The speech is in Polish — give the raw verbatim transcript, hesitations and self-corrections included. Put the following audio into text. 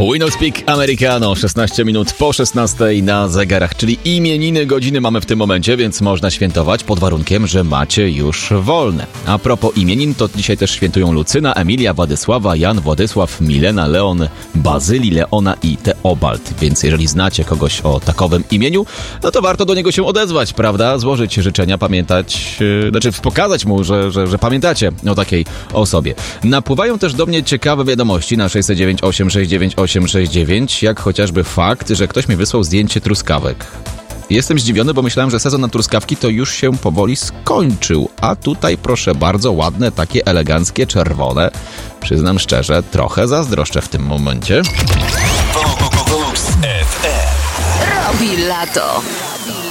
We No Speak Americano, szesnaście minut po szesnastej na zegarach, czyli imieniny godziny mamy w tym momencie, więc można świętować pod warunkiem, że macie już wolne. A propos imienin, to dzisiaj też świętują Lucyna, Emilia, Władysława, Jan, Władysław, Milena, Leon, Bazyli, Leona i Teobald. Więc jeżeli znacie kogoś o takowym imieniu, no to warto do niego się odezwać, prawda? Złożyć życzenia, pamiętać, yy, znaczy pokazać mu, że, że, że pamiętacie o takiej osobie. Napływają też do mnie ciekawe wiadomości na sześć dziewięć osiem sześć dziewięć osiem sześć dziewięć, jak chociażby fakt, że ktoś mi wysłał zdjęcie truskawek. Jestem zdziwiony, bo myślałem, że sezon na truskawki to już się powoli skończył, a tutaj proszę bardzo, ładne, takie eleganckie, czerwone. Przyznam szczerze, trochę zazdroszczę w tym momencie. F M. Robi lato.